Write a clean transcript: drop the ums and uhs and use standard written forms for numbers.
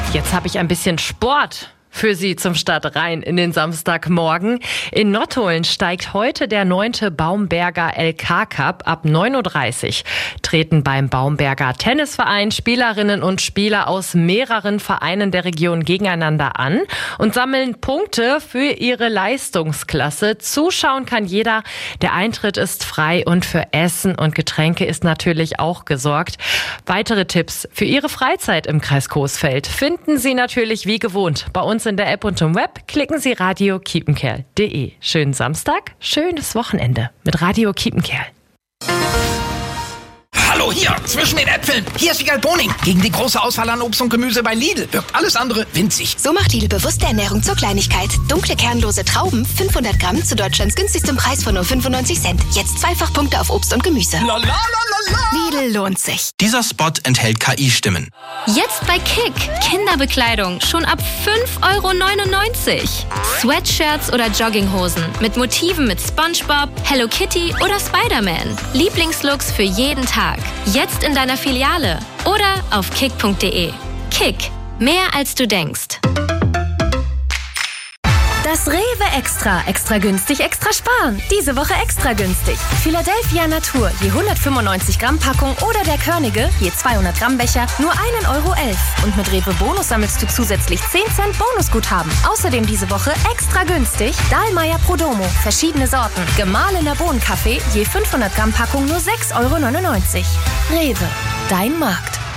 Jetzt habe ich ein bisschen Sport für Sie zum Start rein in den Samstagmorgen. In Nottuln steigt heute der 9. Baumberger LK-Cup. Ab 9.30 Uhr treten beim Baumberger Tennisverein Spielerinnen und Spieler aus mehreren Vereinen der Region gegeneinander an und sammeln Punkte für ihre Leistungsklasse. Zuschauen kann jeder. Der Eintritt ist frei und für Essen und Getränke ist natürlich auch gesorgt. Weitere Tipps für Ihre Freizeit im Kreis Coesfeld finden Sie natürlich wie gewohnt bei uns in der App und im Web. Klicken Sie radio-kiepenkerl.de. Schönen Samstag, schönes Wochenende mit Radio Kiepenkerl. Hallo, hier, zwischen den Äpfeln. Hier ist Wiegald Boning. Gegen die große Auswahl an Obst und Gemüse bei Lidl wirkt alles andere winzig. So macht Lidl bewusste Ernährung zur Kleinigkeit. Dunkle, kernlose Trauben, 500 Gramm zu Deutschlands günstigstem Preis von nur 95 Cent. Jetzt Zweifachpunkte auf Obst und Gemüse. La la la la la. Lidl lohnt sich. Dieser Spot enthält KI-Stimmen. Jetzt bei Kick. Kinderbekleidung schon ab 5,99 €. Sweatshirts oder Jogginghosen mit Motiven mit SpongeBob, Hello Kitty oder Spider-Man. Lieblingslooks für jeden Tag. Jetzt in deiner Filiale oder auf kick.de. Kick. Mehr als du denkst. Das Rewe Extra. Extra günstig, extra sparen. Diese Woche extra günstig. Philadelphia Natur, je 195 Gramm Packung oder der Körnige, je 200 Gramm Becher, nur 1,11 €. Und mit Rewe Bonus sammelst du zusätzlich 10 Cent Bonusguthaben. Außerdem diese Woche extra günstig Dahlmeier Prodomo, verschiedene Sorten. Gemahlener Bohnenkaffee, je 500 Gramm Packung nur 6,99 €. Rewe, dein Markt.